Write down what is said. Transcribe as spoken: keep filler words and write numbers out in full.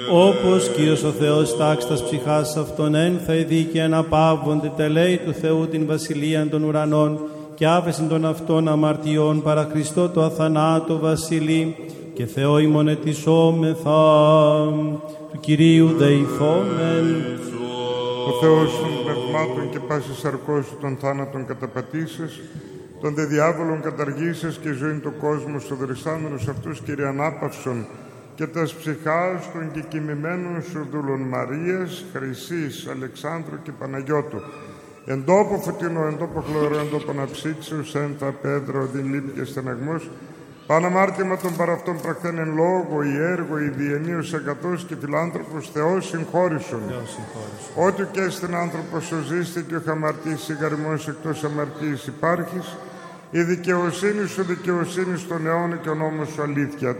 Όπως Κύριος ο Θεός τάξει τας ψυχάς αυτών ένθα οι δίκαιοι αναπαύονται τελέη του Θεού την βασιλείαν των ουρανών και άφεσιν των αυτών αμαρτιών παρά Χριστό το αθανάτο βασιλεί και Θεό ημών ετισόμεθα του Κυρίου δεηθόμεν. Ο Θεός των πνευμάτων και πάσης σαρκώσου των θάνατων καταπατήσεις, των δε διάβολων καταργήσεις και ζωήν του κόσμου στο δρισάμενους αυτούς Κύριε ανάπαυσον και τας ψυχάς των κεκοιμημένων σου δούλων Μαρίας, Χρυσής, Αλεξάνδρου και Παναγιώτου, εν τόπο φωτεινό, εν τόπο χλωρό, εν τόπο ναψίτσιους, εν τα πέδρο, δηλήπη και στεναγμός, παναμάρτημα των παραυτών πρακτέν εν λόγω, η έργο, η διενίους εγκατός και φιλάνθρωπος Θεός συγχώρησον. Ό,τι και στην άνθρωπος ο ζήστη και ο χαμαρτής συγγαρμός εκτός αμαρτίας υπάρχεις, η δικαιοσύνη σου δικαιοσύνη στον αιώνα και ο νόμος σου αλήθεια.